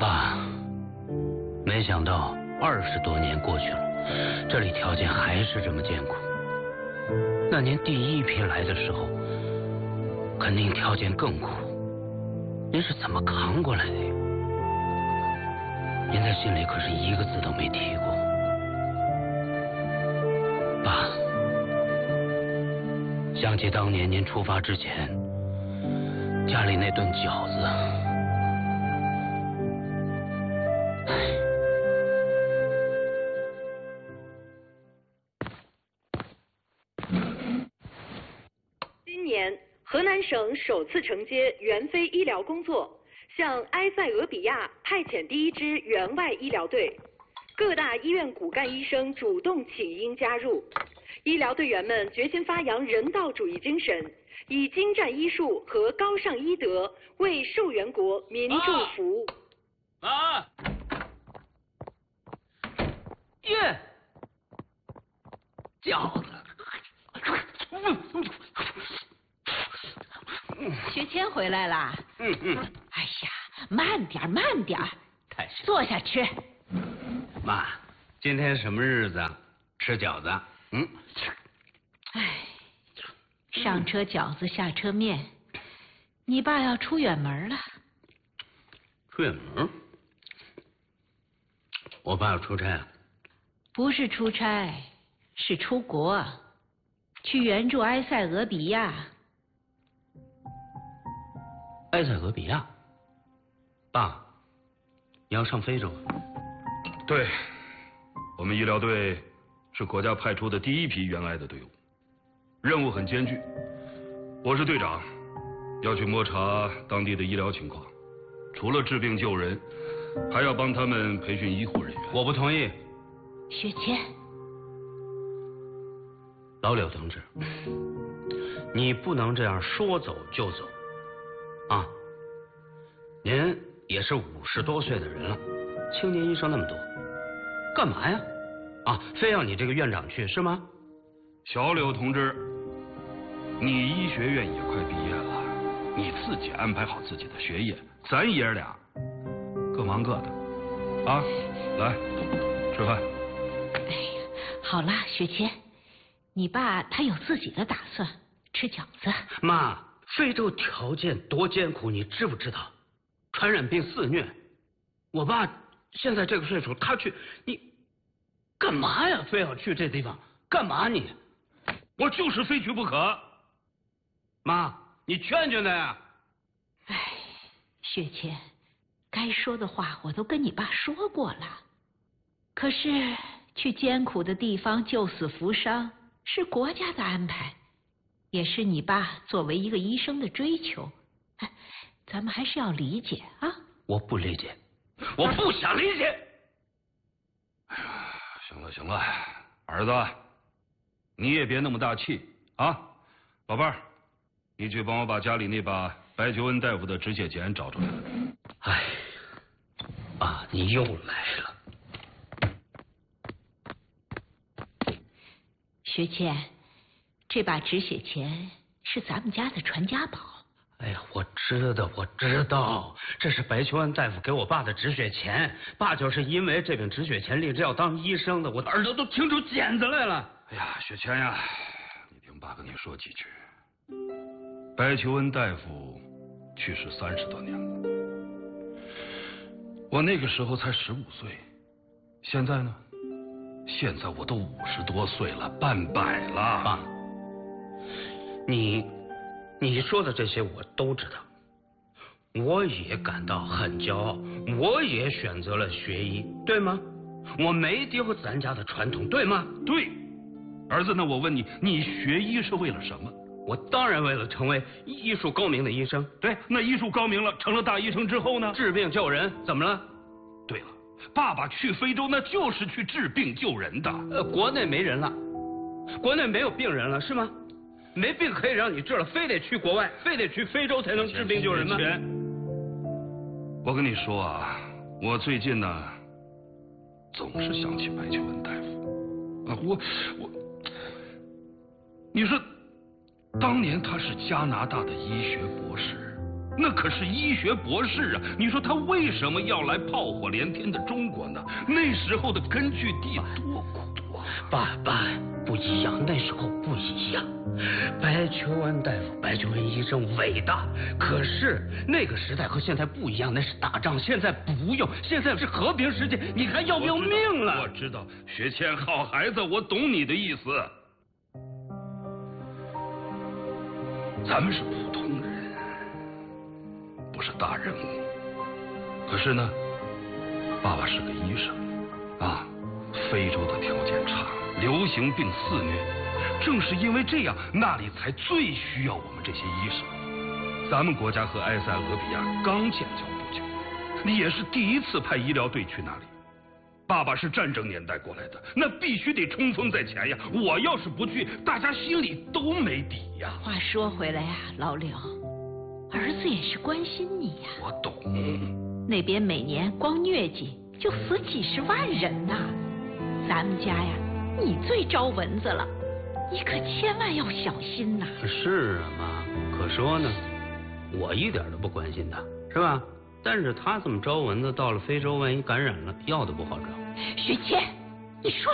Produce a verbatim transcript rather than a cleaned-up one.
爸，没想到二十多年过去了，这里条件还是这么艰苦。那年第一批来的时候，肯定条件更苦。您是怎么扛过来的呀？您在信里可是一个字都没提过。爸，想起当年您出发之前，家里那顿饺子，唉。 今年，河南省首次承接援非医疗工作，向埃塞俄比亚派遣第一支援外医疗队。各大医院骨干医生主动请缨加入，医疗队员们决心发扬人道主义精神，以精湛医术和高尚医德为受援国民众服务。 啊！耶！饺子。 学谦回来啦。 嗯嗯。 哎呀，慢点慢点， 太行。 坐下吃。 妈，今天什么日子啊？吃饺子。嗯。 哎，上车饺子下车面，你爸要出远门了。 出远门？我爸要出差啊？ 不是出差，是出国，去援助埃塞俄比亚。 埃塞俄比亚？爸，你要上非洲？ 对，我们医疗队是国家派出的第一批援埃的队伍，任务很艰巨。我是队长，要去摸查当地的医疗情况，除了治病救人，还要帮他们培训医护人员。 我不同意。 学谦， 老柳同志，你不能这样说走就走啊！您也是五十多岁的人了，青年医生那么多，干嘛呀？啊，非要你这个院长去是吗？ 小柳同志，你医学院也快毕业了，你自己安排好自己的学业，咱爷儿俩各忙各的，啊，来吃饭。 哎呀，好啦，学谦，你爸他有自己的打算，吃饺子。 妈，非洲条件多艰苦，你知不知道？传染病肆虐，我爸现在这个岁数，他去你干嘛呀？非要去这地方干嘛你？ 我就是非去不可。 妈，你劝劝他呀。 哎，学谦，该说的话我都跟你爸说过了，可是去艰苦的地方救死扶伤是国家的安排，也是你爸作为一个医生的追求，咱们还是要理解啊。 我不理解，我不想理解。 哎呀，行了行了，儿子，你也别那么大气啊。宝贝儿，你去帮我把家里那把白求恩大夫的止血钳找出来。 哎，啊，你又来了。 学谦，这把止血钳是咱们家的传家宝。 哎呀，我知道，我知道，这是白求恩大夫给我爸的止血钳。爸就是因为这柄止血钳立志要当医生的，我的耳朵都听出茧子来了。 哎呀，雪谦呀，你听爸跟你说几句。白求恩大夫去世三十多年了，我那个时候才十五岁，现在呢？现在我都五十多岁了，半百了。 爸，你你说的这些我都知道，我也感到很骄傲，我也选择了学医，对吗？我没丢咱家的传统，对吗？ 对。儿子，那我问你，你学医是为了什么？ 我当然为了成为医术高明的医生。 对，那医术高明了，成了大医生之后呢？ 治病救人，怎么了？ 对了，爸爸去非洲那就是去治病救人的。 呃，国内没人了，国内没有病人了，是吗？没病可以让你治了，非得去国外，非得去非洲才能治病救人吗？ 我跟你说啊，我最近呢，总是想起白求恩大夫啊，我我，你说，当年他是加拿大的医学博士， 那可是医学博士啊！你说他为什么要来炮火连天的中国呢？那时候的根据地多苦啊！ 爸爸，不一样，那时候不一样。白求恩大夫、白求恩医生伟大，可是那个时代和现在不一样，那是打仗，现在不用，现在是和平时期，你还要不要命了？ 我知道，学谦，好孩子，我懂你的意思。咱们是普通人，不是大人物。可是呢，爸爸是个医生啊，非洲的条件差，流行病肆虐。正是因为这样，那里才最需要我们这些医生。咱们国家和埃塞俄比亚刚建交不久，你也是第一次派医疗队去那里。爸爸是战争年代过来的，那必须得冲锋在前呀！我要是不去，大家心里都没底呀。 话说回来呀，老柳，儿子也是关心你呀。 我懂。 那边每年光疟疾就死几十万人呐，咱们家呀，你最招蚊子了，你可千万要小心呐。 是啊，妈，可说呢，我一点都不关心他，是吧？但是他这么招蚊子，到了非洲，万一感染了，药都不好找。 雪谦，你说